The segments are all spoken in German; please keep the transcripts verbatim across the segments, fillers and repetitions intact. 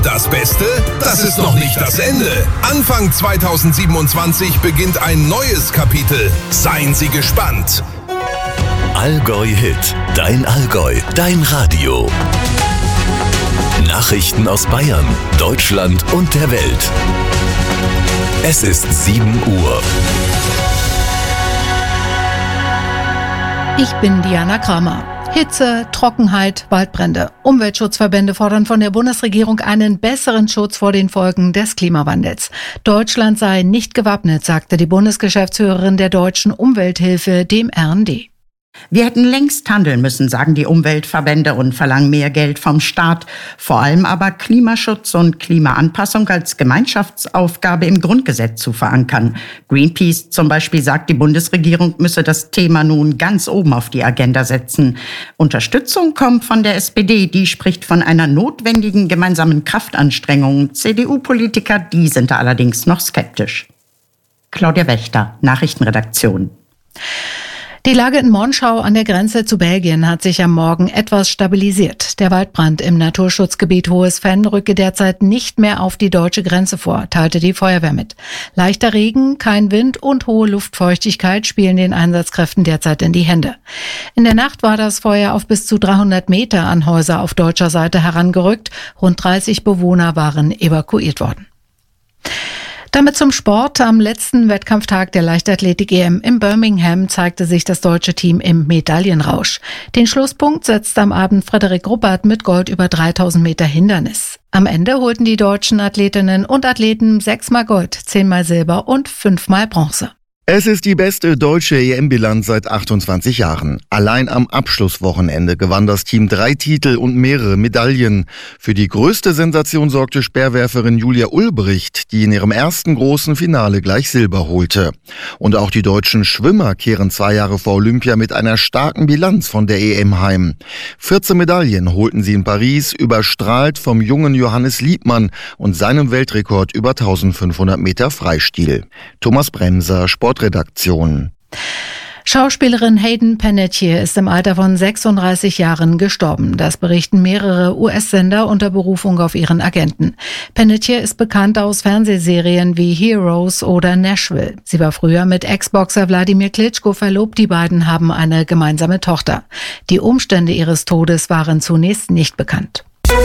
Das Beste, das ist noch nicht das Ende. Anfang zweitausendsiebenundzwanzig beginnt ein neues Kapitel. Seien Sie gespannt. Allgäu Hit, dein Allgäu, dein Radio. Nachrichten aus Bayern, Deutschland und der Welt. Es ist sieben Uhr. Ich bin Diana Kramer. Hitze, Trockenheit, Waldbrände. Umweltschutzverbände fordern von der Bundesregierung einen besseren Schutz vor den Folgen des Klimawandels. Deutschland sei nicht gewappnet, sagte die Bundesgeschäftsführerin der Deutschen Umwelthilfe dem R N D. Wir hätten längst handeln müssen, sagen die Umweltverbände und verlangen mehr Geld vom Staat. Vor allem aber Klimaschutz und Klimaanpassung als Gemeinschaftsaufgabe im Grundgesetz zu verankern. Greenpeace zum Beispiel sagt, die Bundesregierung müsse das Thema nun ganz oben auf die Agenda setzen. Unterstützung kommt von der S P D, die spricht von einer notwendigen gemeinsamen Kraftanstrengung. C D U-Politiker, die sind da allerdings noch skeptisch. Claudia Wächter, Nachrichtenredaktion. Die Lage in Monschau an der Grenze zu Belgien hat sich am Morgen etwas stabilisiert. Der Waldbrand im Naturschutzgebiet Hohes Venn rücke derzeit nicht mehr auf die deutsche Grenze vor, teilte die Feuerwehr mit. Leichter Regen, kein Wind und hohe Luftfeuchtigkeit spielen den Einsatzkräften derzeit in die Hände. In der Nacht war das Feuer auf bis zu dreihundert Meter an Häuser auf deutscher Seite herangerückt. Rund dreißig Bewohner waren evakuiert worden. Damit zum Sport. Am letzten Wettkampftag der Leichtathletik-E M in Birmingham zeigte sich das deutsche Team im Medaillenrausch. Den Schlusspunkt setzte am Abend Frederik Ruppert mit Gold über dreitausend Meter Hindernis. Am Ende holten die deutschen Athletinnen und Athleten sechsmal Gold, zehnmal Silber und fünfmal Bronze. Es ist die beste deutsche E M-Bilanz seit achtundzwanzig Jahren. Allein am Abschlusswochenende gewann das Team drei Titel und mehrere Medaillen. Für die größte Sensation sorgte Speerwerferin Julia Ulbricht, die in ihrem ersten großen Finale gleich Silber holte. Und auch die deutschen Schwimmer kehren zwei Jahre vor Olympia mit einer starken Bilanz von der E M heim. vierzehn Medaillen holten sie in Paris, überstrahlt vom jungen Johannes Liebmann und seinem Weltrekord über eintausendfünfhundert Meter Freistil. Thomas Bremser, Sportredaktion. Schauspielerin Hayden Panettiere ist im Alter von sechsunddreißig Jahren gestorben. Das berichten mehrere U S-Sender unter Berufung auf ihren Agenten. Panettiere ist bekannt aus Fernsehserien wie Heroes oder Nashville. Sie war früher mit Ex-Boxer Wladimir Klitschko verlobt. Die beiden haben eine gemeinsame Tochter. Die Umstände ihres Todes waren zunächst nicht bekannt.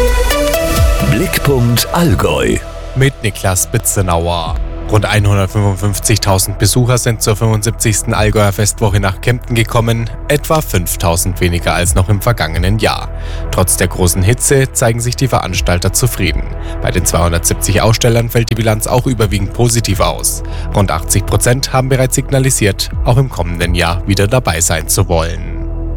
Blickpunkt Allgäu mit Niklas Bitzenauer. Rund hundertfünfundfünfzigtausend Besucher sind zur fünfundsiebzigsten Allgäuer Festwoche nach Kempten gekommen, etwa fünftausend weniger als noch im vergangenen Jahr. Trotz der großen Hitze zeigen sich die Veranstalter zufrieden. Bei den zweihundertsiebzig Ausstellern fällt die Bilanz auch überwiegend positiv aus. Rund achtzig Prozent haben bereits signalisiert, auch im kommenden Jahr wieder dabei sein zu wollen.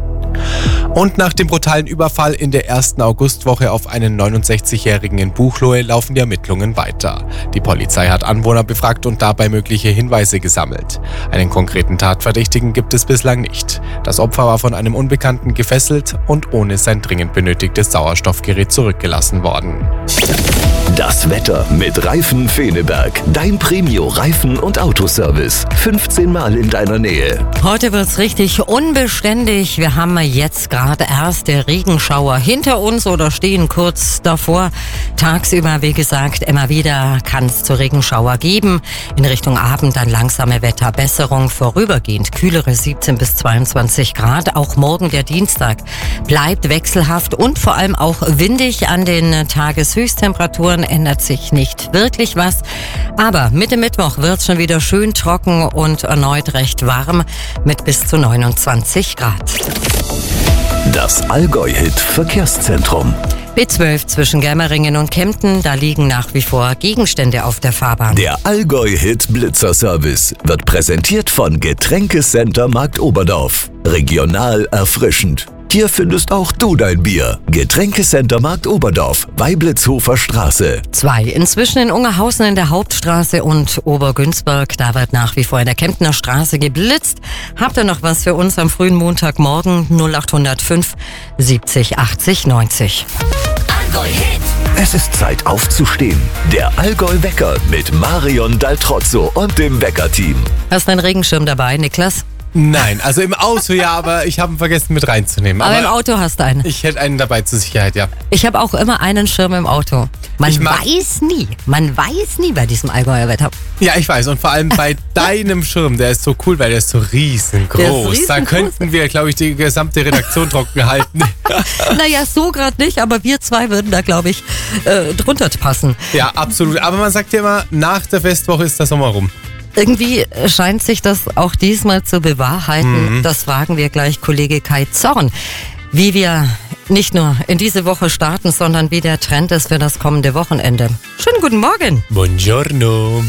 Und nach dem brutalen Überfall in der ersten Augustwoche auf einen neunundsechzigjährigen in Buchloe laufen die Ermittlungen weiter. Die Polizei hat Anwohner befragt und dabei mögliche Hinweise gesammelt. Einen konkreten Tatverdächtigen gibt es bislang nicht. Das Opfer war von einem Unbekannten gefesselt und ohne sein dringend benötigtes Sauerstoffgerät zurückgelassen worden. Das Wetter mit Reifen Feneberg. Dein Premio-Reifen- und Autoservice. fünfzehn Mal in deiner Nähe. Heute wird's richtig unbeständig. Wir haben jetzt gerade erste Regenschauer hinter uns oder stehen kurz davor. Tagsüber, wie gesagt, immer wieder kann es zu Regenschauer geben. In Richtung Abend dann langsame Wetterbesserung. Vorübergehend kühlere siebzehn bis zweiundzwanzig Grad. Auch morgen, der Dienstag, bleibt wechselhaft und vor allem auch windig. An den Tageshöchsttemperaturen ändert sich nicht wirklich was. Aber Mitte Mittwoch wird's schon wieder schön trocken und erneut recht warm mit bis zu neunundzwanzig Grad. Das Allgäu-Hit Verkehrszentrum. B zwölf zwischen Germeringen und Kempten, da liegen nach wie vor Gegenstände auf der Fahrbahn. Der Allgäu-Hit Blitzer-Service wird präsentiert von Getränkecenter Markt Oberdorf. Regional erfrischend. Hier findest auch du dein Bier. Getränkecenter Markt Oberdorf, Weiblitzhofer Straße. Zwei. Inzwischen in Ungerhausen in der Hauptstraße und Obergünzberg. Da wird nach wie vor in der Kemptner Straße geblitzt. Habt ihr noch was für uns am frühen Montagmorgen? null acht null fünf siebzig achtzig neunzig. Allgäu-Hit. Es ist Zeit aufzustehen. Der Allgäu-Wecker mit Marion Daltrozzo und dem Wecker-Team. Hast du einen Regenschirm dabei, Niklas? Nein, also im Auto ja, aber ich habe ihn vergessen mit reinzunehmen. Aber, Aber im Auto hast du einen. ich hätte einen dabei zur Sicherheit, ja. Ich habe auch immer einen Schirm im Auto. Man Ich mag- weiß nie, man weiß nie bei diesem Allgäuer Wetter. Ja, ich weiß. Und vor allem bei deinem Schirm, der ist so cool, weil der ist so riesengroß. Der ist Da riesengroß. könnten wir, glaube ich, die gesamte Redaktion trocken halten. Naja, so gerade nicht, aber wir zwei würden da, glaube ich, äh, drunter passen. Ja, absolut. Aber man sagt ja immer, nach der Festwoche ist der Sommer rum. Irgendwie scheint sich das auch diesmal zu bewahrheiten. Mhm. Das fragen wir gleich Kollege Kai Zorn. Wie wir nicht nur in diese Woche starten, sondern wie der Trend ist für das kommende Wochenende. Schönen guten Morgen. Buongiorno.